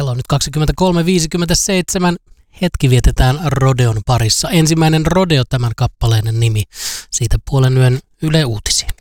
Kello on nyt 23.57. Hetki vietetään rodeon parissa. Ensimmäinen rodeo tämän kappaleen nimi. Siitä puolen yön Yle Uutisiin.